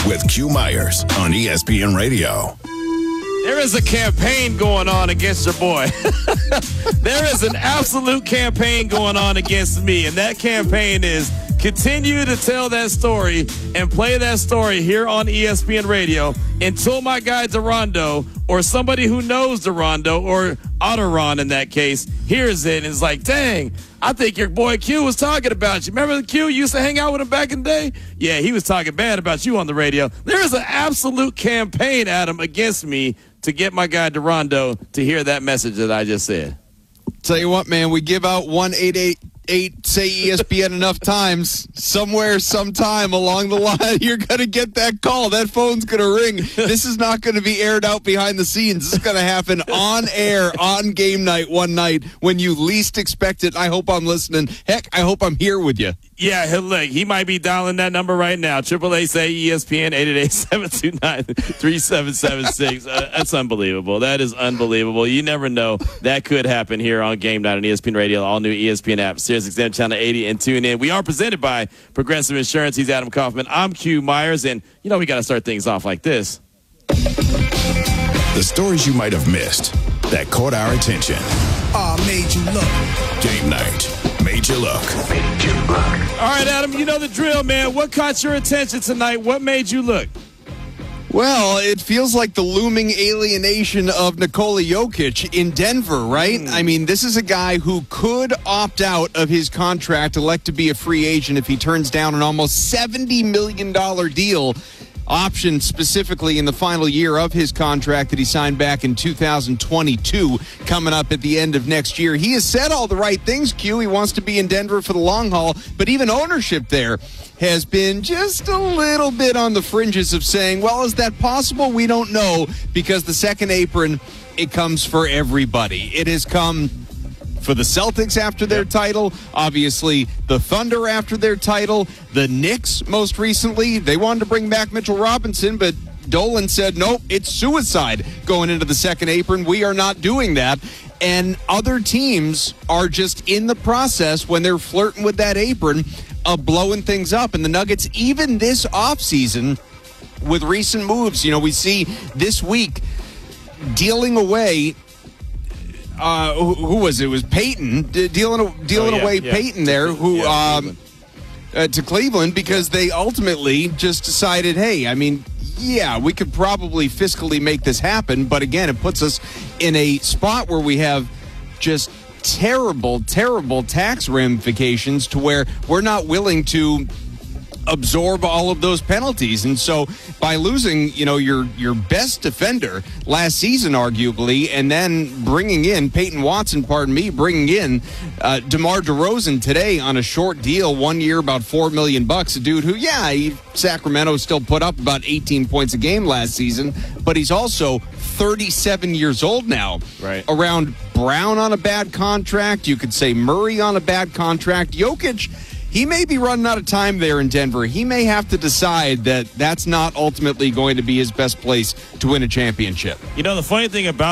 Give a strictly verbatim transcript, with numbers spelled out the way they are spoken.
with Q Myers on E S P N Radio. There is a campaign going on against your boy. There is an absolute campaign going on against me, and that campaign is continue to tell that story and play that story here on E S P N Radio until my guy Durando or somebody who knows Durando or Otteron in that case hears it and is like, dang, I think your boy Q was talking about you. Remember the Q? You used to hang out with him back in the day? Yeah, he was talking bad about you on the radio. There is an absolute campaign, Adam, against me to get my guy Durando to hear that message that I just said. Tell you what, man, we give out one eight eight eight say E S P N enough times. Somewhere, sometime along the line, you're going to get that call. That phone's going to ring. This is not going to be aired out behind the scenes. This is going to happen on air, on game night, one night when you least expect it. I hope I'm listening. Heck, I hope I'm here with you. Yeah, he'll, look, he might be dialing that number right now. Triple A say E S P N eight eight eight, seven two nine, three seven seven six. Uh, that's unbelievable. That is unbelievable. You never know. That could happen here on Game Night on E S P N Radio, all new E S P N app, Sirius X M Channel eighty, and tune in. We are presented by Progressive Insurance. He's Adam Kaufman. I'm Q Myers, and you know we got to start things off like this. The stories you might have missed that caught our attention. Oh, made you look. Game Night made you look. Made you look. All right, Adam, you know the drill, man. What caught your attention tonight? What made you look? Well, it feels like the looming alienation of Nikola Jokic in Denver, right? Mm. I mean, this is a guy who could opt out of his contract, elect to be a free agent if he turns down an almost seventy million dollars deal, option specifically in the final year of his contract that he signed back in two thousand twenty-two, coming up at the end of next year. He has said all the right things, Q. He wants to be in Denver for the long haul, but even ownership there has been just a little bit on the fringes of saying, well, is that possible? We don't know, because the second apron, it comes for everybody. It has come for the Celtics after their title, obviously the Thunder after their title, the Knicks most recently. They wanted to bring back Mitchell Robinson, but Dolan said, nope, it's suicide going into the second apron. We are not doing that. And other teams are just in the process, when they're flirting with that apron, of blowing things up. And the Nuggets, even this offseason, with recent moves, you know, we see this week dealing away Uh, who, who was it? It was Peyton de- dealing dealing oh, yeah, away yeah. Peyton there, who yeah, um, uh, to Cleveland, because they ultimately just decided, hey, I mean, yeah, we could probably fiscally make this happen, but again, it puts us in a spot where we have just terrible, terrible tax ramifications to where we're not willing to absorb all of those penalties. And so by losing, you know, your your best defender last season, arguably, and then bringing in Peyton Watson, pardon me, bringing in uh, DeMar DeRozan today on a short deal, one year, about four million bucks, a dude who, yeah, he, Sacramento still put up about eighteen points a game last season, but he's also thirty-seven years old now. Right. Around Brown on a bad contract, you could say Murray on a bad contract. Jokic, he may be running out of time there in Denver. He may have to decide that that's not ultimately going to be his best place to win a championship. You know, the funny thing about